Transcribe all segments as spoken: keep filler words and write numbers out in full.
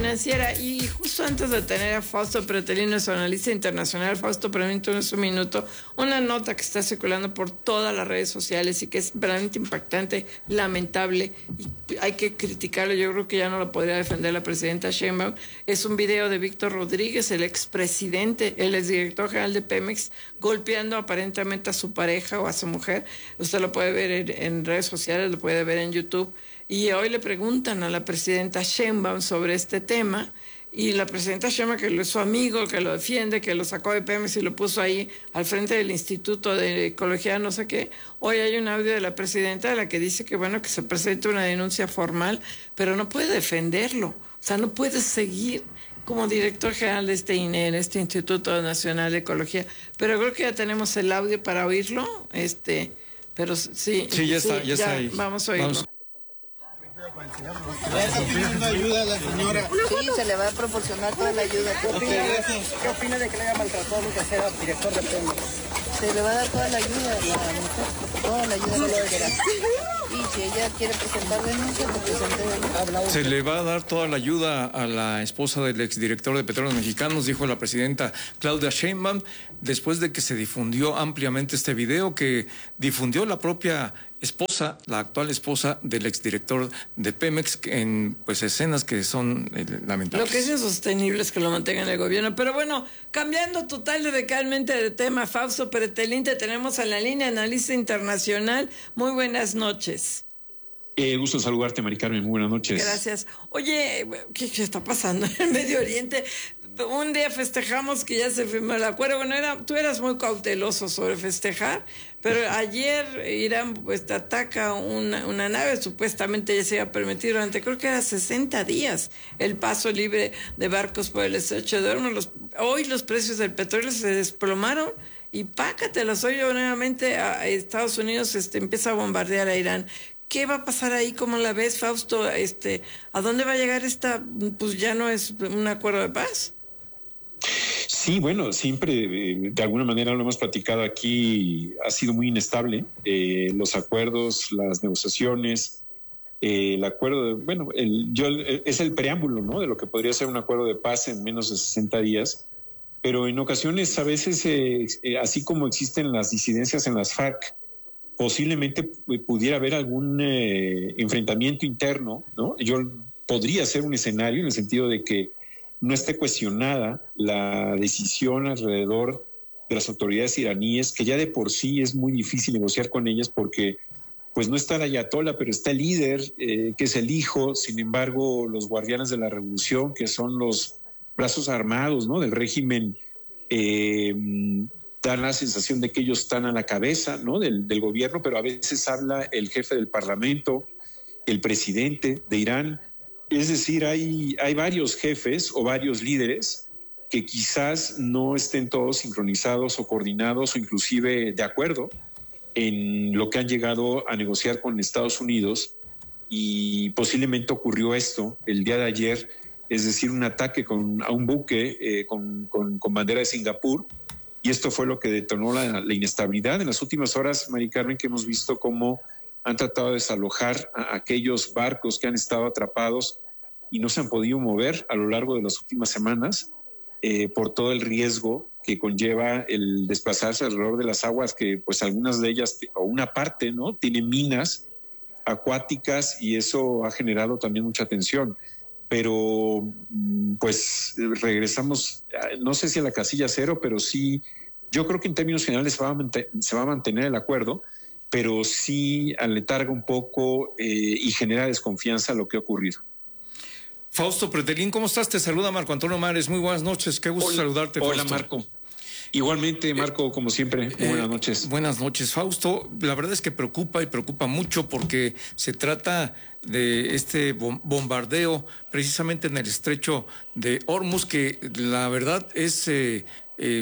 Financiera. Y justo antes de tener a Fausto Pretelín, nuestro analista internacional, Fausto, permítanos un minuto, una nota que está circulando por todas las redes sociales y que es verdaderamente impactante, lamentable, y hay que criticarlo. Yo creo que ya no lo podría defender la presidenta Sheinbaum. Es un video de Víctor Rodríguez, el expresidente, el exdirector general de Pemex, golpeando aparentemente a su pareja o a su mujer. Usted lo puede ver en, en redes sociales, lo puede ver en YouTube. Y hoy le preguntan a la presidenta Sheinbaum sobre este tema, y la presidenta Sheinbaum, que es su amigo, que lo defiende, que lo sacó de Pemex y lo puso ahí al frente del Instituto de Ecología, no sé qué. Hoy hay un audio de la presidenta de la que dice que bueno, que se presente una denuncia formal, pero no puede defenderlo. O sea, no puede seguir como director general de este I N E, este Instituto Nacional de Ecología. Pero creo que ya tenemos el audio para oírlo, este, pero sí. Sí, ya está, ya, ya está ahí. Vamos a oírlo. Vamos. ¿Le está pidiendo ayuda a la señora? Sí, se le va a proporcionar toda la ayuda. ¿Qué opina, ¿Qué opina de que le haya maltratado que sea director de Pemex? Se le va a dar toda la ayuda a la mujer, toda la ayuda que quiera. Y si ella quiere presentar denuncia, pues presente denuncia. Se le va a dar toda la ayuda a la esposa del exdirector de Petróleos Mexicanos, dijo la presidenta Claudia Sheinbaum, después de que se difundió ampliamente este video que difundió la propia esposa, la actual esposa del exdirector de Pemex, en pues escenas que son eh, lamentables. Lo que es insostenible es que lo mantengan el gobierno. Pero bueno, cambiando total y radicalmente de tema, Fausto Pretelín, te tenemos en la línea, analista internacional. Muy buenas noches. Eh, gusto saludarte, Mari Carmen, muy buenas noches. Gracias. Oye, ¿qué, qué está pasando en el Medio Oriente? Un día festejamos que ya se firmó el acuerdo. Bueno, era, tú eras muy cauteloso sobre festejar, pero ayer Irán pues ataca una, una nave, supuestamente ya se iba a permitir durante, creo que era sesenta días, el paso libre de barcos por el estrecho de Hormuz. Los, hoy los precios del petróleo se desplomaron y pácatelas. Hoy nuevamente a Estados Unidos este, empieza a bombardear a Irán. ¿Qué va a pasar ahí? ¿Cómo la ves, Fausto? Este, ¿a dónde va a llegar esta? Pues ya no es un acuerdo de paz. Sí, bueno, siempre eh, de alguna manera lo hemos platicado aquí, ha sido muy inestable. Eh, los acuerdos, las negociaciones, eh, el acuerdo, de, bueno, el, yo, el, es el preámbulo, ¿no?, de lo que podría ser un acuerdo de paz en menos de sesenta días. Pero en ocasiones, a veces, eh, eh, así como existen las disidencias en las FARC, posiblemente pudiera haber algún eh, enfrentamiento interno, ¿no? Yo podría ser un escenario en el sentido de que no esté cuestionada la decisión alrededor de las autoridades iraníes, que ya de por sí es muy difícil negociar con ellas porque pues no está el ayatolá, pero está el líder, eh, que es el hijo. Sin embargo, los guardianes de la revolución, que son los brazos armados, ¿no?, del régimen, eh, dan la sensación de que ellos están a la cabeza, ¿no?, del, del gobierno, pero a veces habla el jefe del parlamento, el presidente de Irán. Es decir, hay, hay varios jefes o varios líderes que quizás no estén todos sincronizados o coordinados o inclusive de acuerdo en lo que han llegado a negociar con Estados Unidos, y posiblemente ocurrió esto el día de ayer, es decir, un ataque con, a un buque eh, con, con, con bandera de Singapur, y esto fue lo que detonó la, la inestabilidad en las últimas horas, Mari Carmen, que hemos visto cómo han tratado de desalojar a aquellos barcos que han estado atrapados y no se han podido mover a lo largo de las últimas semanas eh, por todo el riesgo que conlleva el desplazarse alrededor de las aguas, que pues algunas de ellas, o una parte, ¿no?, tiene minas acuáticas, y eso ha generado también mucha tensión. Pero pues regresamos, no sé si a la casilla cero, pero sí, yo creo que en términos generales se va a, mantener, se va a mantener el acuerdo, pero sí aletarga un poco eh, y genera desconfianza lo que ha ocurrido. Fausto Pretelín, ¿cómo estás? Te saluda Marco Antonio Mares. Muy buenas noches, qué gusto hola, saludarte, Fausto. Hola, Marco. Igualmente, Marco, eh, como siempre, muy eh, buenas noches. Buenas noches, Fausto. La verdad es que preocupa y preocupa mucho porque se trata de este bombardeo precisamente en el estrecho de Hormuz, que la verdad es eh, eh,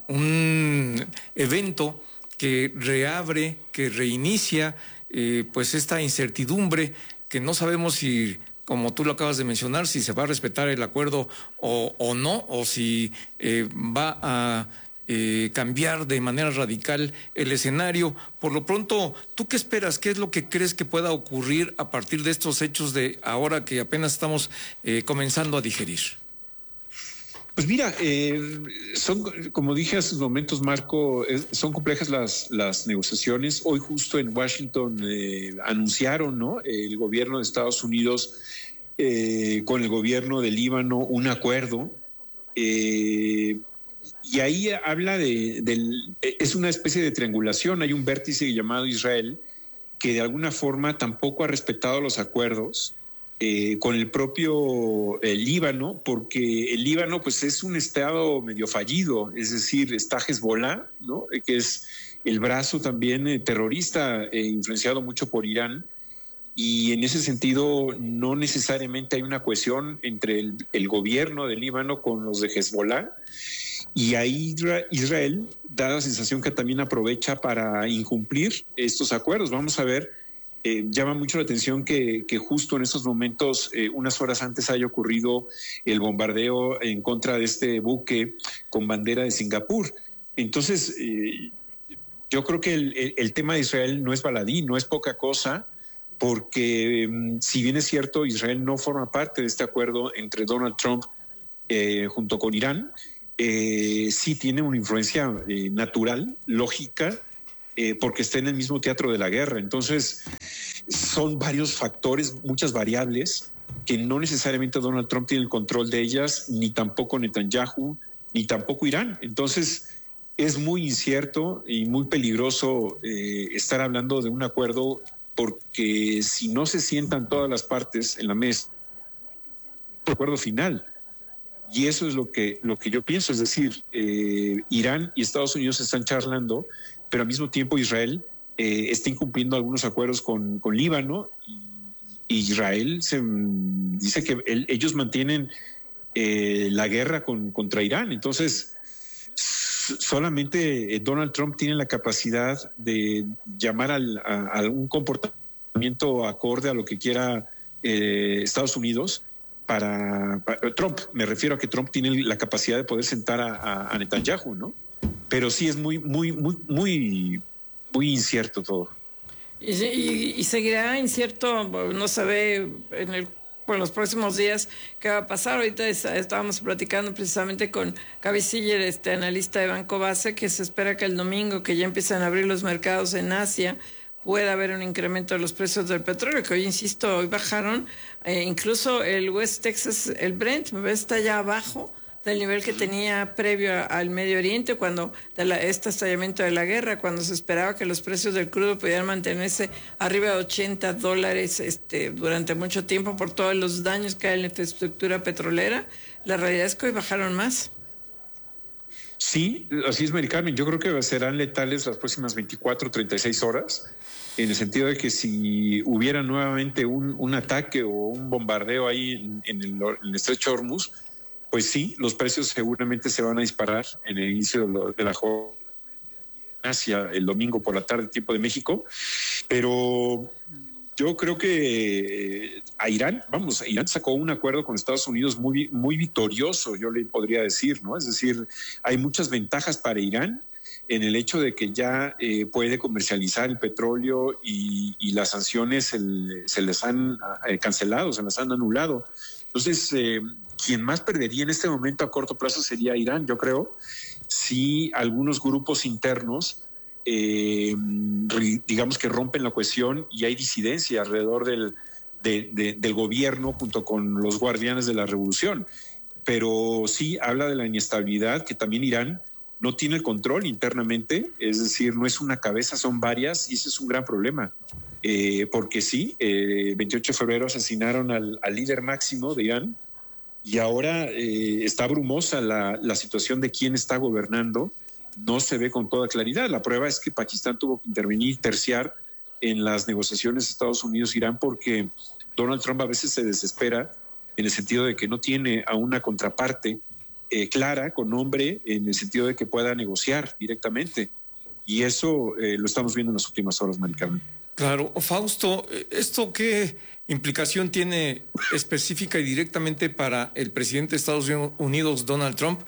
un evento que reabre, que reinicia eh, pues esta incertidumbre que no sabemos si, como tú lo acabas de mencionar, si se va a respetar el acuerdo o, o no, o si eh, va a eh, cambiar de manera radical el escenario. Por lo pronto, ¿tú qué esperas? ¿Qué es lo que crees que pueda ocurrir a partir de estos hechos de ahora que apenas estamos eh, comenzando a digerir? Pues mira, eh, son, como dije hace unos momentos, Marco, eh, son complejas las, las negociaciones. Hoy justo en Washington eh, anunciaron, ¿no?, el gobierno de Estados Unidos eh, con el gobierno de Líbano un acuerdo. Eh, y ahí habla de, del, es una especie de triangulación. Hay un vértice llamado Israel que de alguna forma tampoco ha respetado los acuerdos Eh, con el propio eh, Líbano, porque el Líbano pues es un estado medio fallido, es decir, está Hezbollah, ¿no?, que es el brazo también eh, terrorista eh, influenciado mucho por Irán, y en ese sentido no necesariamente hay una cohesión entre el, el gobierno del Líbano con los de Hezbollah, y ahí Israel da la sensación que también aprovecha para incumplir estos acuerdos. Vamos a ver. Eh, llama mucho la atención que, que justo en estos momentos, eh, unas horas antes, haya ocurrido el bombardeo en contra de este buque con bandera de Singapur. Entonces, eh, yo creo que el, el, el tema de Israel no es baladí, no es poca cosa, porque eh, si bien es cierto, Israel no forma parte de este acuerdo entre Donald Trump eh, junto con Irán, eh, sí tiene una influencia eh, natural, lógica, Eh, porque está en el mismo teatro de la guerra. Entonces, son varios factores, muchas variables, que no necesariamente Donald Trump tiene el control de ellas, ni tampoco Netanyahu, ni tampoco Irán. Entonces, es muy incierto y muy peligroso eh, estar hablando de un acuerdo, porque si no se sientan todas las partes en la mesa, un acuerdo final. Y eso es lo que, lo que yo pienso, es decir, eh, Irán y Estados Unidos están charlando, pero al mismo tiempo Israel eh, está incumpliendo algunos acuerdos con, con Líbano, y, y Israel se, dice que él, ellos mantienen eh, la guerra con, contra Irán. Entonces, solamente Donald Trump tiene la capacidad de llamar al, a, a un comportamiento acorde a lo que quiera eh, Estados Unidos. Para, para Trump, me refiero a que Trump tiene la capacidad de poder sentar a, a, a Netanyahu, ¿no? Pero sí es muy, muy, muy, muy, muy incierto todo. Y, y, y seguirá incierto, no se ve en el, por los próximos días qué va a pasar. Ahorita estábamos platicando precisamente con Gaby Siller, este analista de Banco Base, que se espera que el domingo, que ya empiezan a abrir los mercados en Asia, pueda haber un incremento de los precios del petróleo, que hoy, insisto, hoy bajaron. Eh, incluso el West Texas, el Brent, está ya abajo del nivel que tenía previo a, al Medio Oriente, cuando de la, este estallamiento de la guerra, cuando se esperaba que los precios del crudo pudieran mantenerse arriba de ochenta dólares este, durante mucho tiempo por todos los daños que hay en la infraestructura petrolera. La realidad es que hoy bajaron más. Sí, así es, Mary Carmen. Yo creo que serán letales las próximas veinticuatro, treinta y seis horas, en el sentido de que si hubiera nuevamente un, un ataque o un bombardeo ahí en, en, el, en el estrecho de Hormuz, pues sí, los precios seguramente se van a disparar en el inicio de, lo, de la jornada hacia el domingo por la tarde, tiempo de México. Pero yo creo que a Irán, vamos, Irán sacó un acuerdo con Estados Unidos muy, muy victorioso, yo le podría decir, ¿no? Es decir, hay muchas ventajas para Irán en el hecho de que ya eh, puede comercializar el petróleo y, y las sanciones se, se les han eh, cancelado, se las han anulado. Entonces, eh, quien más perdería en este momento a corto plazo sería Irán, yo creo, si algunos grupos internos, eh, digamos que rompen la cohesión y hay disidencia alrededor del, de, de, del gobierno junto con los guardianes de la revolución. Pero sí habla de la inestabilidad, que también Irán no tiene el control internamente, es decir, no es una cabeza, son varias, y ese es un gran problema. Eh, porque sí, eh, veintiocho de febrero asesinaron al, al líder máximo de Irán, y ahora eh, está brumosa la, la situación de quién está gobernando, no se ve con toda claridad. La prueba es que Pakistán tuvo que intervenir, terciar en las negociaciones Estados Unidos-Irán, porque Donald Trump a veces se desespera en el sentido de que no tiene a una contraparte eh, clara, con nombre, en el sentido de que pueda negociar directamente. Y eso eh, lo estamos viendo en las últimas horas, Mari Carmen. Claro. Fausto, ¿esto qué implicación tiene específica y directamente para el presidente de Estados Unidos, Donald Trump,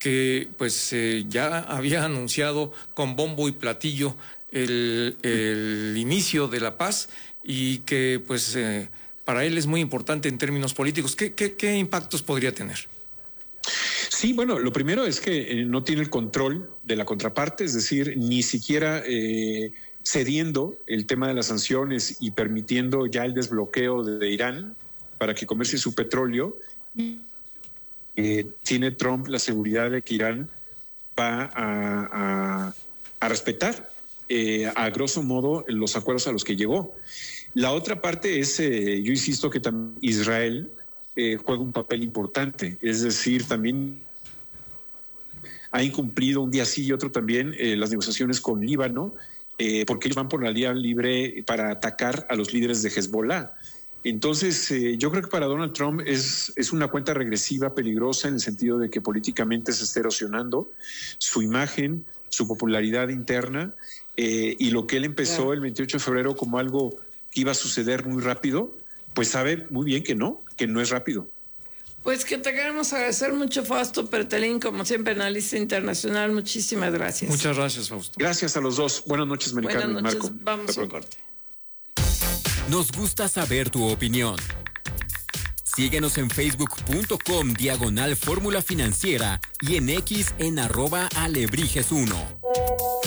que pues eh, ya había anunciado con bombo y platillo el, el inicio de la paz y que pues eh, para él es muy importante en términos políticos. ¿Qué, qué, qué impactos podría tener? Sí, bueno, lo primero es que eh, no tiene el control de la contraparte, es decir, ni siquiera eh, cediendo el tema de las sanciones y permitiendo ya el desbloqueo de, de Irán para que comercie su petróleo. Eh, tiene Trump la seguridad de que Irán va a, a, a respetar eh, a grosso modo los acuerdos a los que llegó. La otra parte es, eh, yo insisto que también Israel eh, juega un papel importante, es decir, también ha incumplido un día sí y otro también eh, las negociaciones con Líbano, eh, porque ellos van por la vía libre para atacar a los líderes de Hezbollah. Entonces, eh, yo creo que para Donald Trump es, es una cuenta regresiva peligrosa en el sentido de que políticamente se está erosionando su imagen, su popularidad interna, eh, y lo que él empezó claro. el veintiocho de febrero como algo que iba a suceder muy rápido, pues sabe muy bien que no, que no es rápido. Pues que te queremos agradecer mucho, Fausto Pertelín, como siempre, analista internacional. Muchísimas gracias. Muchas gracias, Fausto. Gracias a los dos. Buenas noches, Mari Carmen y Marco. Vamos a un corte. Nos gusta saber tu opinión. Síguenos en facebook.com diagonal Fórmula Financiera y en X en arroba alebrijes uno.